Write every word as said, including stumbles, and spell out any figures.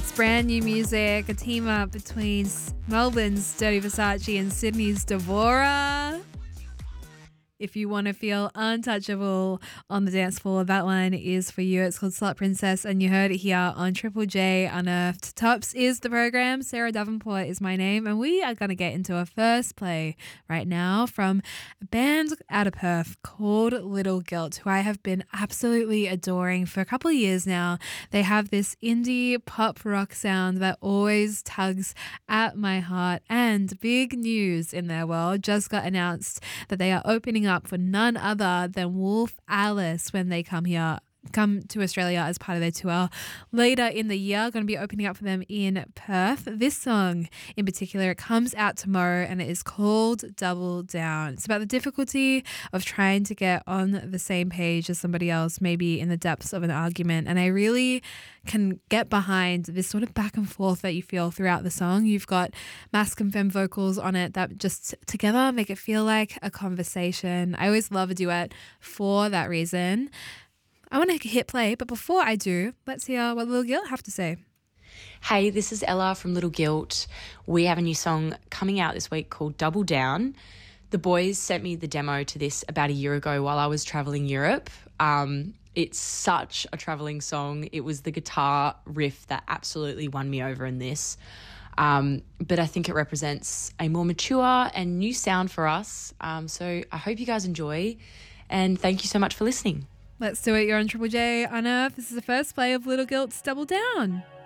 Brand new music, a team up between Melbourne's Dirty Versace and Sydney's Devora. If you want to feel untouchable on the dance floor, that one is for you. It's called Slut Princess, and you heard it here on Triple J Unearthed. Tops is the program. Sarah Davenport is my name, and we are going to get into a first play right now from a band out of Perth called Little Guilt, who I have been absolutely adoring for a couple of years now. They have this indie pop rock sound that always tugs at my heart, and big news in their world just got announced that they are opening up for none other than Wolf Alice when they come here come to Australia as part of their tour later in the year. Going to be opening up for them in Perth. This song in particular, it comes out tomorrow and it is called Double Down. It's about the difficulty of trying to get on the same page as somebody else, maybe in the depths of an argument. And I really can get behind this sort of back and forth that you feel throughout the song. You've got masc and femme vocals on it that just together make it feel like a conversation. I always love a duet for that reason. I want to hit play, but before I do, let's hear what Little Guilt have to say. Hey, this is Ella from Little Guilt. We have a new song coming out this week called Double Down. The boys sent me the demo to this about a year ago while I was travelling Europe. Um, it's such a travelling song. It was the guitar riff that absolutely won me over in this. Um, but I think it represents a more mature and new sound for us. Um, so I hope you guys enjoy, and thank you so much for listening. Let's do it. You're on Triple J Unearthed. This is the first play of Little Guilt's Double Down.